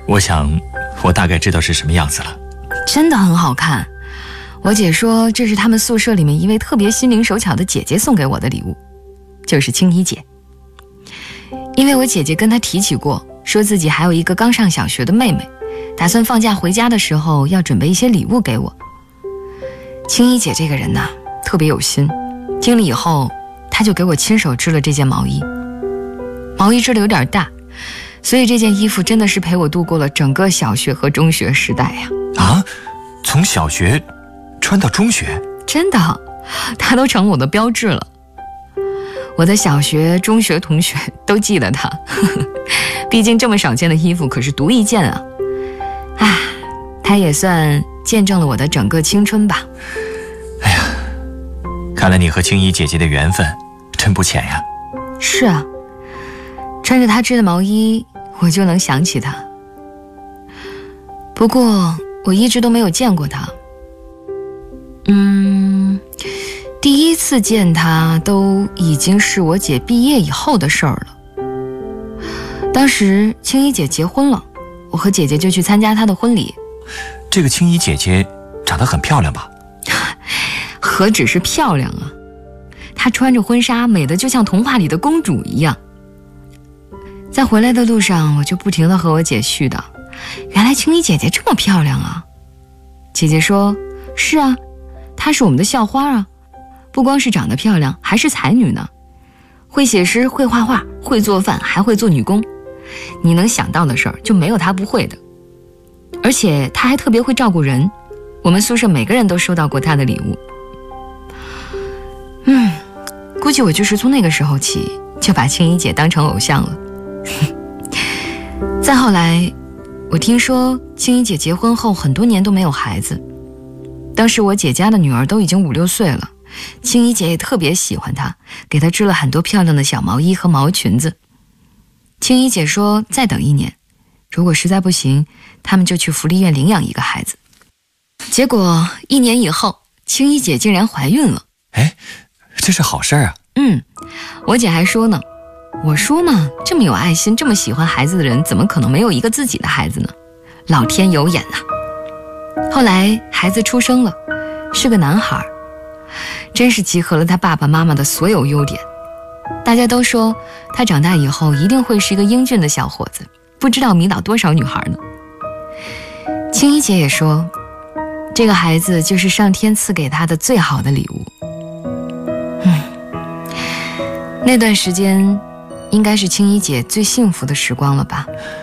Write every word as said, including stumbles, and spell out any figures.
我想我大概知道是什么样子了。 真的很好看，我姐说这是他们宿舍里面一位特别心灵手巧的姐姐送给我的礼物，就是青衣姐。因为我姐姐跟她提起过，说自己还有一个刚上小学的妹妹，打算放假回家的时候要准备一些礼物给我。青衣姐这个人呐，特别有心，听了以后她就给我亲手织了这件毛衣。毛衣织的有点大，所以这件衣服真的是陪我度过了整个小学和中学时代呀。 啊，从小学穿到中学？ 真的，它都成我的标志了。我的小学、中学同学都记得它，毕竟这么少见的衣服可是独一件啊。唉，它也算见证了我的整个青春吧。 哎呀，看来你和青衣姐姐的缘分真不浅呀。 是啊，穿着她织的毛衣，我就能想起她。不过我一直都没有见过她。嗯，第一次见她都已经是我姐毕业以后的事儿了。当时青衣姐结婚了，我和姐姐就去参加她的婚礼。 这个青衣姐姐长得很漂亮吧？ 何止是漂亮啊，她穿着婚纱美得就像童话里的公主一样。在回来的路上，我就不停地和我姐絮叨，原来青衣姐姐这么漂亮啊。姐姐说，是啊，她是我们的校花啊，不光是长得漂亮，还是才女呢，会写诗，会画画，会做饭，还会做女工，你能想到的事儿就没有她不会的。而且她还特别会照顾人，我们宿舍每个人都收到过她的礼物。嗯，估计我就是从那个时候起就把青衣姐当成偶像了。再后来，我听说青衣姐结婚后很多年都没有孩子，当时我姐家的女儿都已经五六岁了，青衣姐也特别喜欢她，给她织了很多漂亮的小毛衣和毛裙子。青衣姐说再等一年，如果实在不行，他们就去福利院领养一个孩子。结果一年以后，青衣姐竟然怀孕了。 哎，这是好事啊。 嗯，我姐还说呢，我说嘛，这么有爱心，这么喜欢孩子的人，怎么可能没有一个自己的孩子呢？老天有眼啊。后来孩子出生了，是个男孩，真是集合了他爸爸妈妈的所有优点。大家都说他长大以后一定会是一个英俊的小伙子，不知道迷倒多少女孩呢。青衣姐也说，这个孩子就是上天赐给他的最好的礼物。嗯，那段时间应该是青衣姐最幸福的时光了吧。